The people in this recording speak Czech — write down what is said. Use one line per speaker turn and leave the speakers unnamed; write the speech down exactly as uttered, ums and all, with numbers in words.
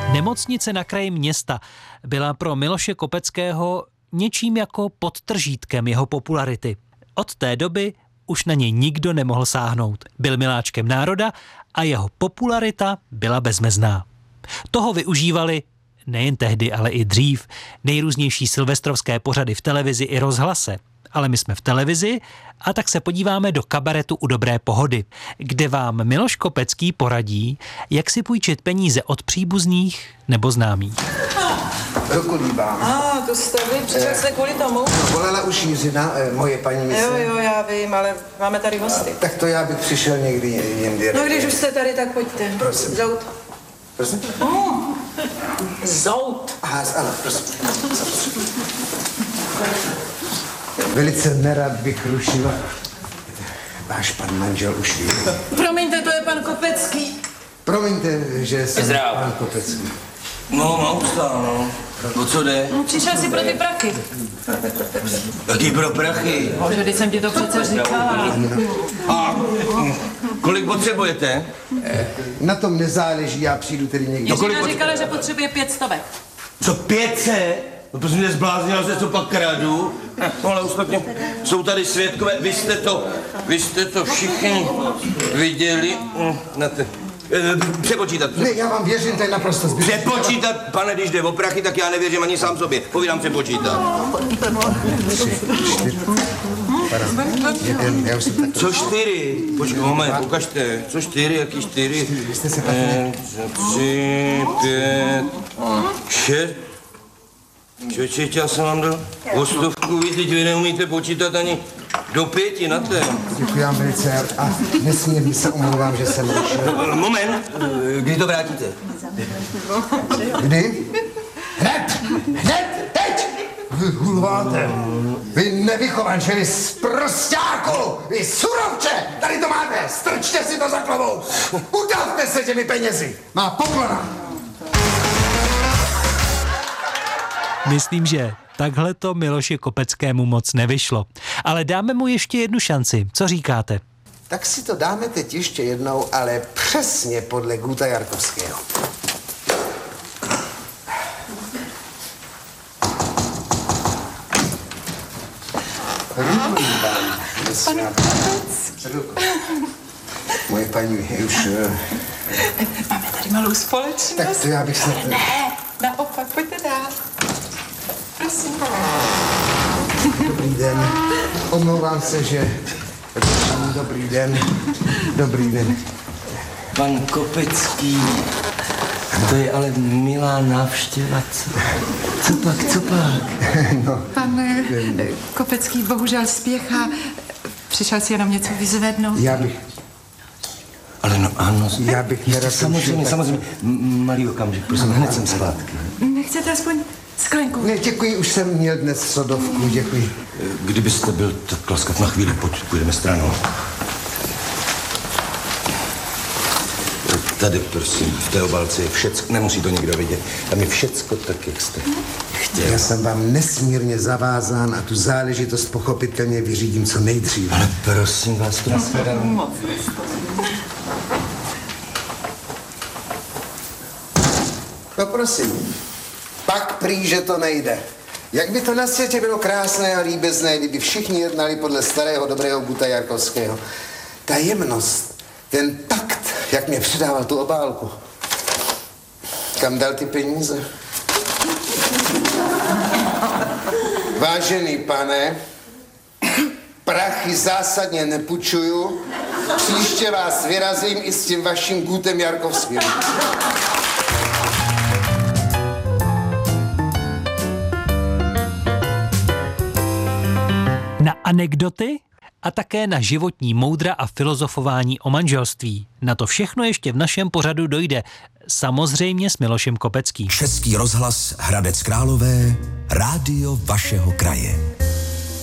Nemocnice na kraji města byla pro Miloše Kopeckého něčím jako podtržítkem jeho popularity. Od té doby už na něj nikdo nemohl sáhnout. Byl miláčkem národa a jeho popularita byla bezmezná. Toho využívali nejen tehdy, ale i dřív nejrůznější silvestrovské pořady v televizi i rozhlase. Ale my jsme v televizi a tak se podíváme do kabaretu U dobré pohody, kde vám Miloš Kopecký poradí, jak si půjčit peníze od příbuzných nebo známých.
Rukolíbám.
A, ah, to jste vy, přišel jste kvůli tomu?
No, volala už Jiřina, eh, moje paní myslím.
Jo, jo, já vím, ale máme tady hosty.
Tak to já bych přišel někdy jindy.
No, když už jste tady, tak pojďte.
Prosím.
Zout.
Prosím?
Oh. Zout.
Aha, ano, prosím. Velice nerad bych rušil. Váš pan manžel už ví.
Promiňte, to je pan Kopecký.
Promiňte, že jsem
Zdravo.
pan Kopecký.
No, mám ustál, no. O co jde?
No, přišel si pro ty prachy.
Jaký pro prachy?
Bože, když jsem ti to přece říkala.
A kolik potřebujete?
Na tom nezáleží, já přijdu tedy někdy.
Jiřina říkala, že potřebuje pět stovek.
Co, pětce? No prosím, nezbláznila se, co pak kradu? No ale ostatně jsou tady svědkové, vy jste to, vy jste to všichni viděli. Na te... Přepočítat.
Ne, já vám věřím, to je naprosto zbytečné.
Přepočítat, pane, když jde o prachy, tak já nevěřím ani sám sobě. Povídám přepočítat. Co čtyři? Počkej, moment, ukažte. Co čtyři, jaký čtyři?
Jste se
Eh, tři, pět, šest. Čoče, já jsem vám dal o stovku víc, teď vy neumíte počítat ani do pěti na té.
Děkuji vám velice a nesmírně se omlouvám, že jsem rušil.
Moment, kdy to vrátíte?
Kdy? Hned! Hned! Teď! Vy hulváte! Vy nevychovanče, vy sprosťáku! Vy surovče! Tady to máte! Strčte si to za klavou! Udavte se těmi penězi! Má poklona!
Myslím, že takhle to Miloši Kopeckému moc nevyšlo. Ale dáme mu ještě jednu šanci. Co říkáte?
Tak si to dáme teď ještě jednou, ale přesně podle Guta Jarkovského. Ruku vám.
Pan Kopecký.
Moje paní už...
Máme tady malou společnost.
Tak to já bych se...
Ne, naopak, pojďte dál. Prosím.
Dobrý den. Omlouvám se, že... Dobrý den. Dobrý den.
Pan Kopecký, to je ale milá návštěva. Co, co pak, co pak?
No.
Pan eh, Kopecký bohužel spěchá. Přišel si jenom něco vyzvednout.
Já bych...
Ale no ano,
Já bych nerad...
samozřejmě, samozřejmě. M- malý okamžik, prosím, hned jsem zpátky.
Nechcete aspoň sklenku?
Ne, děkuji, už jsem měl dnes sodovku, děkuji.
Kdybyste byl tak laskav na chvíli, pojď, půjdeme stranou. Tady, prosím, v té obalce je všecko, nemusí to nikdo vidět. Tam je všecko tak, jak jste chtěl.
Já jsem vám nesmírně zavázán a tu záležitost pochopitelně vyřídím co nejdříve.
Ale prosím vás, to
Moc.
No prosím, pak prý, že to nejde. Jak by to na světě bylo krásné a líbezné, kdyby všichni jednali podle starého dobrého Guta Jarkovského. Ta jemnost, ten takt, jak mě předával tu obálku. Kam dal ty peníze? Vážený pane, prachy zásadně nepůjčuju. Příště vás vyrazím i s tím vaším Gutem Jarkovským.
Na anekdoty a také na životní moudra a filozofování o manželství. Na to všechno ještě v našem pořadu dojde. Samozřejmě s Milošem Kopeckým.
Český rozhlas Hradec Králové, rádio vašeho kraje.